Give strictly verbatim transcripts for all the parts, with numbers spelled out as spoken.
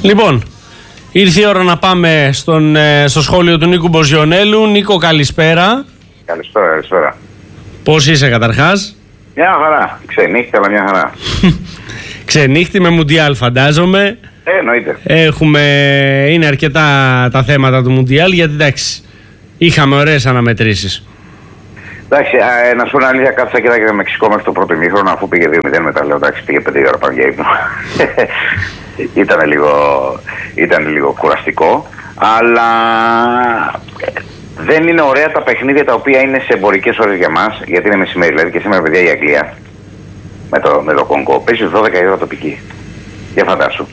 Λοιπόν, ήρθε η ώρα να πάμε στον, στο σχόλιο του Νίκου Μποζιονέλου. Νίκο, καλησπέρα. Καλησπέρα, καλησπέρα. Πώς είσαι καταρχάς? Μια χαρά. Ξενύχτη, αλλά μια χαρά. Ξενύχτη με Μουντιάλ, φαντάζομαι. Ε, εννοείται. Έχουμε, είναι αρκετά τα θέματα του Μουντιάλ, γιατί εντάξει, είχαμε ωραίες αναμετρήσεις. Εντάξει, α, να σου πω αλήθεια, κάθισα και είδα και Μεξικό μέχρι το πρώτο ημίχρονο, αφού πήγε δύο μηδέν μετά. Λέω εντάξει, πήγε πέντε ώρα πάνω για ύπνο. ήταν, λίγο, ήταν λίγο κουραστικό, αλλά δεν είναι ωραία τα παιχνίδια τα οποία είναι σε εμπορικές ώρες για μας, γιατί είναι μεσημέρι. Δηλαδή και σήμερα, παιδιά, η Αγγλία με το, με το Κονγκό παίζει δώδεκα η ώρα τοπική. Για φαντάσου.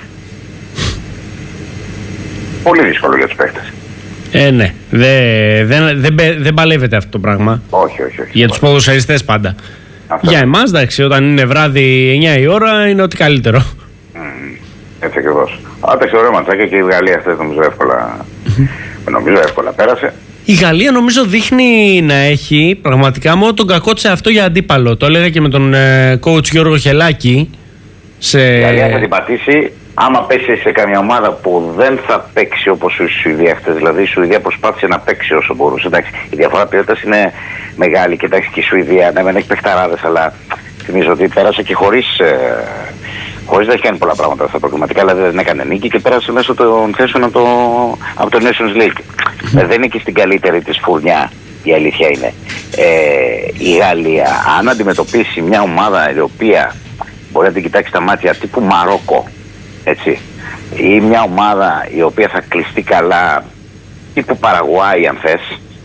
Πολύ δύσκολο για τους παίχτες. Ε, ναι. Δεν δε, δε, δε παλεύεται αυτό το πράγμα. Όχι, όχι, όχι. Για τους ποδοσφαιριστές πάντα. Αυτό. Για εμάς, εντάξει, όταν είναι βράδυ εννιά η ώρα, είναι ό,τι καλύτερο. Mm, έτσι ακριβώς. Άταξε ωραίο ματσάκια και η Γαλλία χθες νομίζω εύκολα, νομίζω εύκολα πέρασε. Η Γαλλία νομίζω δείχνει να έχει πραγματικά μόνο τον κακό της αυτό για αντίπαλο. Το έλεγα και με τον ε, coach Γιώργο Χελάκη. Σε... Η Γαλλία θα την πατήσει άμα πέσει σε καμιά ομάδα που δεν θα παίξει όπως η Σουηδία χτες. Δηλαδή η Σουηδία προσπάθησε να παίξει όσο μπορούσε. Εντάξει, η διαφορά ποιότητας είναι μεγάλη και εντάξει και η Σουηδία ναι, δεν έχει παιχταράδες, αλλά θυμίζω ότι πέρασε και χωρίς, ε, χωρίς να έχει κάνει πολλά πράγματα στα προγραμματικά. Δηλαδή δεν έκανε νίκη και πέρασε μέσω των θέσεων από το, από το Nations League. Mm. Δεν είναι και στην καλύτερη της φουρνιά, η αλήθεια είναι. Ε, η Γαλλία, αν αντιμετωπίσει μια ομάδα η οποία μπορεί να την κοιτάξει τα μάτια τύπου Μαρόκο, έτσι, ή μια ομάδα η οποία θα κλειστεί καλά τύπου Παραγουάη αν θες,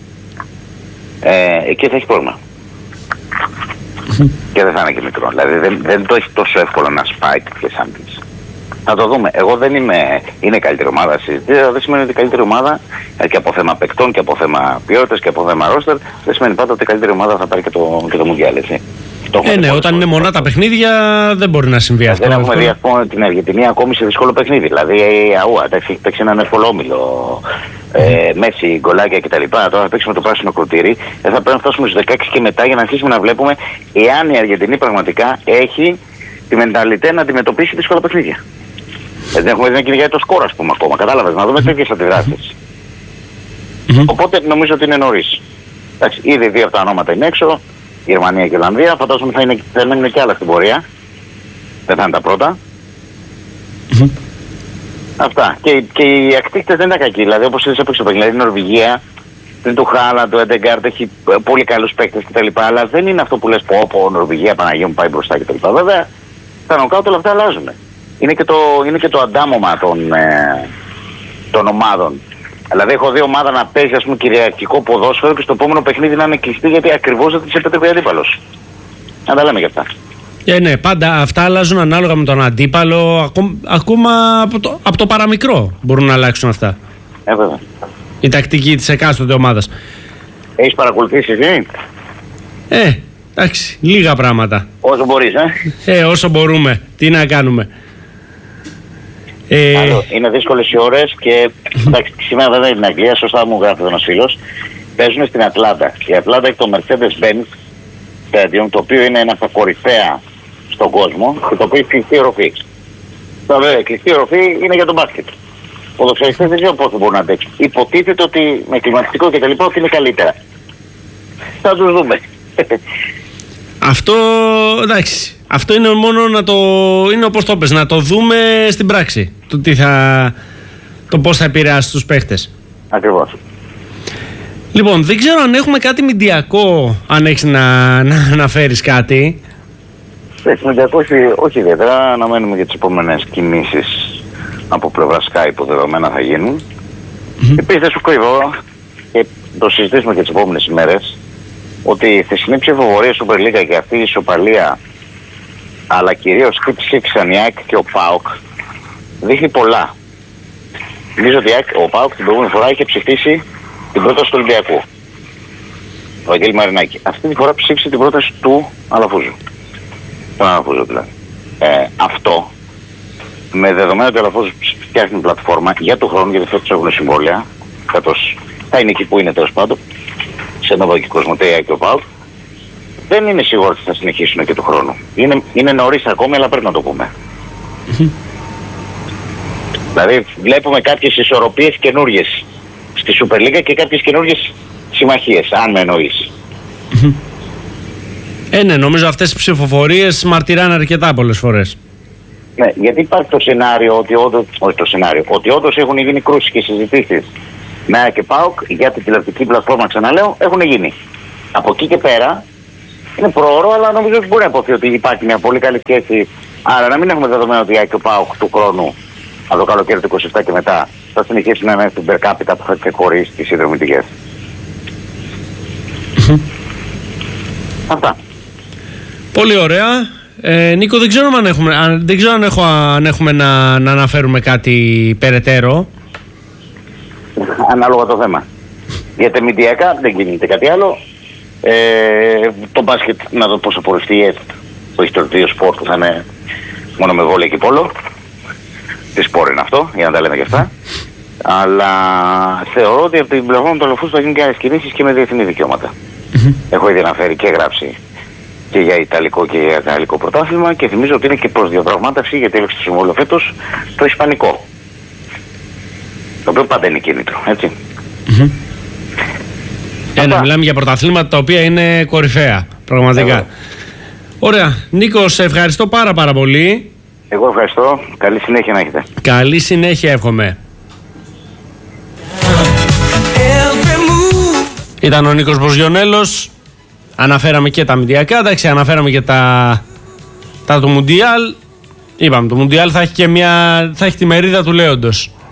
ε, εκεί θα έχει πρόβλημα. Και δεν θα είναι και μικρό. Δηλαδή δεν, δεν το έχει τόσο εύκολο να σπάει τέτοιες άμυνες. Θα το δούμε. Εγώ δεν είμαι. Είναι καλύτερη ομάδα. Δεν σημαίνει ότι η καλύτερη ομάδα και από θέμα παικτών και από θέμα ποιότητας και από θέμα ρόστερ δεν σημαίνει πάντα ότι η καλύτερη ομάδα θα πάρει και το, και το Μουντιάλ, έτσι. Ε, ναι, όταν είναι μονά τα παιχνίδια δεν μπορεί να συμβεί αυτό. Δεν έχουμε δει ακόμα την Αργεντινή ακόμη σε δύσκολο παιχνίδι. Δηλαδή, αούα, έχει παίξει έναν εύκολο όμιλο. Ε, Μέση, γκολάκια κτλ. Τώρα θα παίξουμε το πράσινο κροτήρι. Δεν θα πρέπει να φτάσουμε στους δεκαέξι και μετά για να αρχίσουμε να βλέπουμε εάν η Αργεντινή πραγματικά έχει τη μενταλιτέ να αντιμετωπίσει δύσκολα παιχνίδια. Δεν έχουμε δει να κυνηγάει το σκορ, ας πούμε, ακόμα. Κατάλαβες, να δούμε τέτοιες αντιδράσεις. Mm-hmm. Οπότε νομίζω ότι είναι νωρίς. Εντάξει, ήδη δύο από τα ονόματα είναι έξω. Γερμανία και Ολλανδία. Φαντάζομαι θα, είναι, θα μένουν και άλλα στην πορεία. Δεν θα είναι τα πρώτα. Mm-hmm. Αυτά. Και, και οι ακτίκτες δεν είναι κακοί. Δηλαδή, όπως είδες έπαιξε το παιχνίδι, η Νορβηγία, την του Χάλαντ, του Εντεγκάρτ, έχει πολύ καλούς παίκτες κτλ. Αλλά δεν είναι αυτό που λες πω, πω, Νορβηγία, Παναγία μου πάει μπροστά κτλ. Βέβαια, τα νοκάουτ όλα αυτά αλλάζουν. Είναι και το, είναι και το αντάμωμα των, ε, των ομάδων. Δηλαδή, έχω δει ομάδα να παίζει ας πούμε κυριαρχικό ποδόσφαιρο και στο επόμενο παιχνίδι να είναι κλειστή γιατί ακριβώς δεν της επέτρεπε ο αντίπαλος. Να τα λέμε γι' αυτά. Ε, ναι, πάντα αυτά αλλάζουν ανάλογα με τον αντίπαλο. Ακού, ακόμα από το, από το παραμικρό μπορούν να αλλάξουν αυτά. Ε, βέβαια. Η τακτική της εκάστοτε ομάδας. Έχεις παρακολουθήσει εσύ? Ε, εντάξει, λίγα πράγματα. Όσο μπορείς, ε. Ε, όσο μπορούμε. Τι να κάνουμε. Ε... Άλλο, είναι δύσκολες οι ώρες και εντάξει, σήμερα βέβαια είναι την Αγγλία, σωστά μου γράφει ένας φίλος. Παίζουν στην Ατλάντα. Η Ατλάντα έχει το Mercedes-Benz Stadium, το οποίο είναι ένα από τα κορυφαία στον κόσμο και το οποίο έχει κλειστή οροφή. Τώρα βέβαια, η κλειστή οροφή είναι για τον μπάσκετ. Οι ποδοσφαιριστές δεν ξέρω πόσο μπορούν να αντέξουν. Υποτίθεται ότι με κλιματιστικό και τα λοιπά ότι είναι καλύτερα. Θα τους δούμε. Αυτό, εντάξει, αυτό είναι μόνο να το, είναι όπως το πες, να το δούμε στην πράξη. Το, τι θα, το πώς θα επηρεάσει τους παίχτες. Ακριβώς. Λοιπόν, δεν ξέρω αν έχουμε κάτι μηντιακό, αν έχεις να, να αναφέρεις κάτι. Εντάξει, μηντιακό όχι, όχι ιδιαίτερα, αναμένουμε για τις επόμενες κινήσεις από πλευρά Sky που δεδομένα θα γίνουν. Mm-hmm. Επίσης δεν σου κρύβω και το συζητήσουμε και τις επόμενες ημέρες ότι η θεσινή ψηφοφορία Super League και αυτή η ισοπαλία, αλλά κυρίως η ψήφιση ΑΕΚ και ο ΠΑΟΚ δείχνει πολλά. Νομίζω ότι ο ΠΑΟΚ την προηγούμενη φορά είχε ψηφίσει την πρόταση του Ολυμπιακού, ο Αγγέλη Μαρινάκη. Αυτή τη φορά ψήφισε την πρόταση του Αλαφούζου. Τον Αλαφούζου δηλαδή. Ε, αυτό με δεδομένο ότι ο Αλαφούζου φτιάχνει πλατφόρμα για τον χρόνο, γιατί φέτος έχουν συμβόλαια, καθώς θα είναι εκεί που είναι τέλος πάντων, σε Νόβα και Κοσμοτέα και ο ΠΑΟΚ, δεν είναι σίγουρο ότι θα συνεχίσουν και του χρόνου. Είναι, είναι νωρίς ακόμη, αλλά πρέπει να το πούμε. Δηλαδή βλέπουμε κάποιες ισορροπίες καινούριες στη Super League και κάποιες καινούριες συμμαχίες, αν με εννοείς. Ε, ναι, νομίζω αυτές οι ψηφοφορίες μαρτυράνε αρκετά πολλές φορές. Ναι, γιατί υπάρχει το σενάριο ότι όντως, όχι το σενάριο, ότι όντως έχουν γίνει κρούσεις και συζητήσεις με ΑΕΚ και ΠΑΟΚ για την τηλεοπτική πλατφόρμα, ξαναλέω, έχουν γίνει. Από εκεί και πέρα είναι προώρο, αλλά νομίζω ότι μπορεί να υποθεί ότι υπάρχει μια πολύ καλή σχέση. Άρα να μην έχουμε δεδομένο ότι η ΑΕΚ και ο ΠΑΟΚ του χρόνου, από το καλοκαίρι του είκοσι επτά και μετά, θα συνεχίσουν να είναι στην per capita που θα ξεχωρίσει τις συνδρομητικές. Αυτά. Πολύ ωραία. Ε, Νίκο, δεν ξέρω αν έχουμε, αν, δεν ξέρω αν, έχω, αν έχουμε να, να αναφέρουμε κάτι περαιτέρω. Ανάλογα το θέμα. Για τα μηντιακά δεν γίνεται κάτι άλλο. Ε, το μπάσκετ, να δω πώς θα πορευτεί η ΕΤ, που έχει το δύο σπορ που θα είναι μόνο με βόλεϊ και πόλο. Τι σπορ είναι αυτό, για να τα λέμε και αυτά. Αλλά θεωρώ ότι από την πλευρά του Λοφούς θα γίνουν και άλλες κινήσεις και με διεθνή δικαιώματα. Έχω ήδη αναφέρει και γράψει και για Ιταλικό και για Γαλλικό πρωτάθλημα και θυμίζω ότι είναι και προς διαπραγμάτευση, γιατί έλεξε το συμβόλαιο φέτος, το Ισπανικό. Το οποίο πάντα είναι κίνητρο, έτσι. Mm-hmm. Ένα, μιλάμε για πρωταθλήματα τα οποία είναι κορυφαία, πραγματικά. Εγώ. Ωραία. Νίκο, σε ευχαριστώ πάρα πάρα πολύ. Εγώ ευχαριστώ. Καλή συνέχεια να έχετε. Καλή συνέχεια εύχομαι. Ήταν ο Νίκος Μποζιονέλος. Αναφέραμε και τα μηντιακά, εντάξει, αναφέραμε και τα, τα του Μουντιάλ. Είπαμε, το Μουντιάλ θα έχει και μια, θα έχει τη μερίδα του λέοντος.